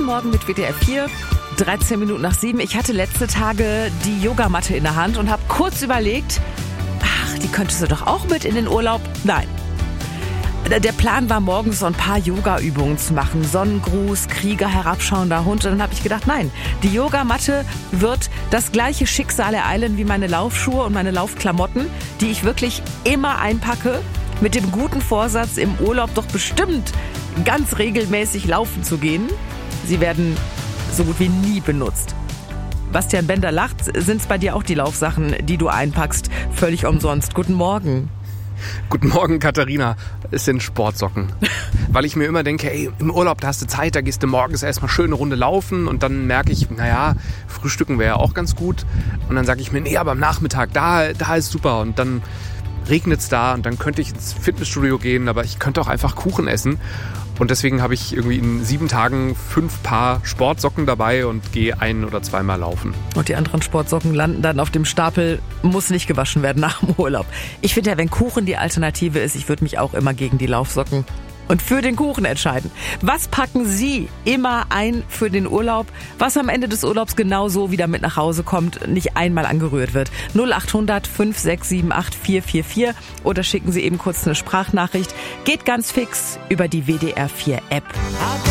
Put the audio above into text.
Morgen mit WDR 4, 13 Minuten nach 7. Ich hatte letzte Tage die Yogamatte in der Hand und habe kurz überlegt, die könntest du doch auch mit in den Urlaub? Nein. Der Plan war, morgens so ein paar Yoga-Übungen zu machen. Sonnengruß, Krieger, herabschauender Hund. Und dann habe ich gedacht, nein, die Yogamatte wird das gleiche Schicksal ereilen wie meine Laufschuhe und meine Laufklamotten, die ich wirklich immer einpacke, mit dem guten Vorsatz, im Urlaub doch bestimmt ganz regelmäßig laufen zu gehen. Sie werden so gut wie nie benutzt. Bastian Bender lacht. Sind es bei dir auch die Laufsachen, die du einpackst, völlig umsonst? Guten Morgen. Guten Morgen, Katharina. Es sind Sportsocken. Weil ich mir immer denke, ey, im Urlaub, da hast du Zeit, da gehst du morgens erstmal schön eine Runde laufen und dann merke ich, frühstücken wäre ja auch ganz gut. Und dann sage ich mir, nee, aber am Nachmittag, da ist super. Und dann regnet es da und dann könnte ich ins Fitnessstudio gehen, aber ich könnte auch einfach Kuchen essen. Und deswegen habe ich irgendwie in 7 Tagen 5 Paar Sportsocken dabei und gehe 1- oder 2-mal laufen. Und die anderen Sportsocken landen dann auf dem Stapel, muss nicht gewaschen werden nach dem Urlaub. Ich finde ja, wenn Kuchen die Alternative ist, ich würde mich auch immer gegen die Laufsocken und für den Kuchen entscheiden. Was packen Sie immer ein für den Urlaub, was am Ende des Urlaubs genauso wieder mit nach Hause kommt, nicht einmal angerührt wird? 0800 5678 444 oder schicken Sie eben kurz eine Sprachnachricht. Geht ganz fix über die WDR 4 App.